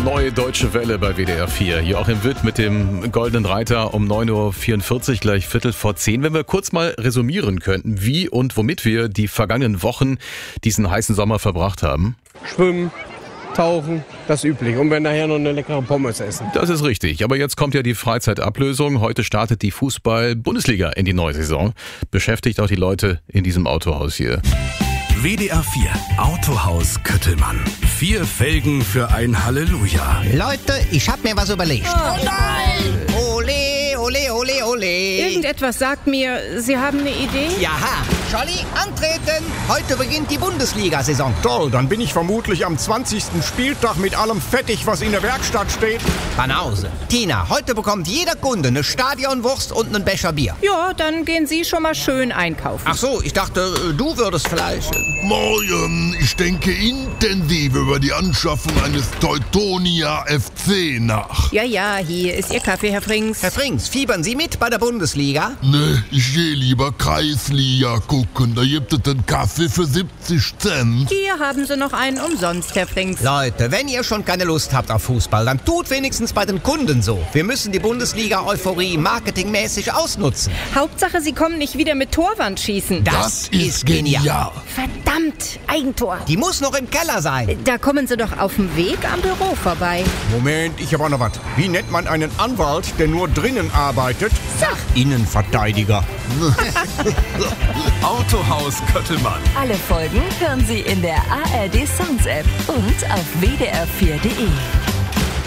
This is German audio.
Neue Deutsche Welle bei WDR 4. Joachim Witt mit dem Goldenen Reiter um 9.44 Uhr, gleich 9:45. Wenn wir kurz mal resümieren könnten, wie und womit wir die vergangenen Wochen diesen heißen Sommer verbracht haben. Schwimmen, tauchen, das Übliche. Und wir nachher noch eine leckere Pommes essen. Das ist richtig. Aber jetzt kommt ja die Freizeitablösung. Heute startet die Fußball-Bundesliga in die neue Saison. Beschäftigt auch die Leute in diesem Autohaus hier. WDR 4 Autohaus Köttelmann. 4 Felgen für ein Halleluja. Leute, ich hab mir was überlegt. Oh nein! Ole, ole, ole, ole. Irgendetwas sagt mir, Sie haben eine Idee? Jaha, Scholli, antreten. Heute beginnt die Bundesliga-Saison. Toll, dann bin ich vermutlich am 20. Spieltag mit allem fertig, was in der Werkstatt steht. Banause. Tina, heute bekommt jeder Kunde eine Stadionwurst und einen Becher Bier. Ja, dann gehen Sie schon mal schön einkaufen. Ach so, ich dachte, du würdest vielleicht. Morgen, ich denke intensiv über die Anschaffung eines Teutonia FC nach. Ja, hier ist Ihr Kaffee, Herr Frings. Herr Frings, fiebern Sie mit bei der Bundesliga? Ne, ich gehe lieber Kreisliga gucken, da gibt es einen Kaffee für 70 Cent. Hier haben Sie noch einen umsonst, Herr Frings. Leute, wenn ihr schon keine Lust habt auf Fußball, dann tut wenigstens bei den Kunden so. Wir müssen die Bundesliga-Euphorie marketingmäßig ausnutzen. Hauptsache, Sie kommen nicht wieder mit Torwandschießen. Das ist genial. Verdammt, Eigentor. Die muss noch im Keller sein. Da kommen Sie doch auf dem Weg am Büro vorbei. Moment, ich habe auch noch was. Wie nennt man einen Anwalt, der nur drinnen arbeitet? Innenverteidiger. Autohaus Köttelmann. Alle Folgen hören Sie in der ARD Sounds App und auf wdr4.de.